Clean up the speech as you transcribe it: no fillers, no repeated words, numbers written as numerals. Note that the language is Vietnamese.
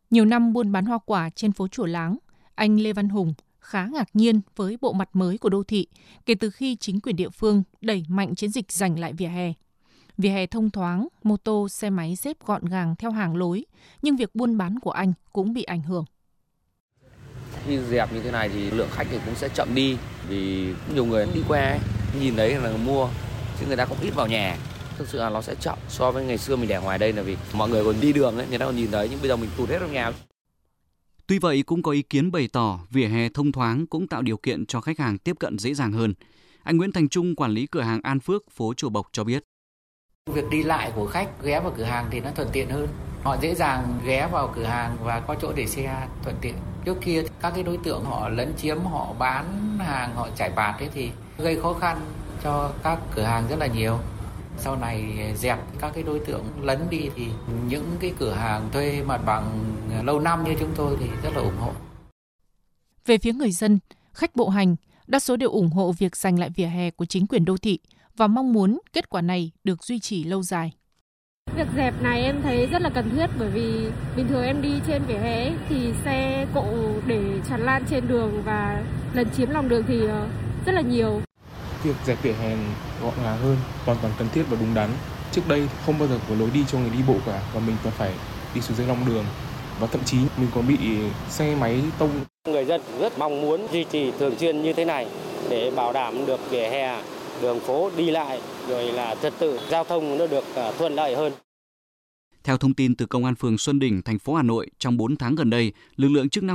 Nhiều năm buôn bán hoa quả trên phố Chùa Láng, anh Lê Văn Hùng khá ngạc nhiên với bộ mặt mới của đô thị kể từ khi chính quyền địa phương đẩy mạnh chiến dịch giành lại vỉa hè. Vỉa hè thông thoáng, mô tô, xe máy xếp gọn gàng theo hàng lối, nhưng việc buôn bán của anh cũng bị ảnh hưởng. Khi dẹp như thế này thì lượng khách thì cũng sẽ chậm đi vì nhiều người đi qua ấy, nhìn thấy là mua chứ người ta cũng ít vào nhà. Thực sự là nó sẽ chậm so với ngày xưa mình để ngoài đây là vì mọi người còn đi đường ấy, người ta còn nhìn thấy nhưng bây giờ mình tụt hết trong nhà. Tuy vậy cũng có ý kiến bày tỏ vỉa hè thông thoáng cũng tạo điều kiện cho khách hàng tiếp cận dễ dàng hơn. Anh Nguyễn Thành Trung, quản lý cửa hàng An Phước, phố Chùa Bộc cho biết. Việc đi lại của khách ghé vào cửa hàng thì nó thuận tiện hơn. Họ dễ dàng ghé vào cửa hàng và có chỗ để xe thuận tiện. Trước kia các cái đối tượng họ lấn chiếm, họ bán hàng, họ chải bạt ấy thì gây khó khăn cho các cửa hàng rất là nhiều. Sau này dẹp các cái đối tượng lấn đi thì những cái cửa hàng thuê mặt bằng lâu năm như chúng tôi thì rất là ủng hộ. Về phía người dân, khách bộ hành, đa số đều ủng hộ việc giành lại vỉa hè của chính quyền đô thị và mong muốn kết quả này được duy trì lâu dài. Việc dẹp này em thấy rất là cần thiết bởi vì bình thường em đi trên vỉa hè ấy, thì xe cộ để tràn lan trên đường và lấn chiếm lòng đường thì rất là nhiều. Việc dẹp vỉa hè gọn gàng hơn hoàn toàn cần thiết và đúng đắn. Trước đây không bao giờ có lối đi cho người đi bộ cả và mình còn phải đi xuống dưới lòng đường và thậm chí mình còn bị xe máy tông. Người dân rất mong muốn duy trì thường xuyên như thế này để bảo đảm được vỉa hè, đường phố đi lại rồi là trật tự giao thông nó được thuận lợi hơn. Theo thông tin từ Công an phường Xuân Đỉnh, thành phố Hà Nội, trong 4 tháng gần đây, lực lượng chức năng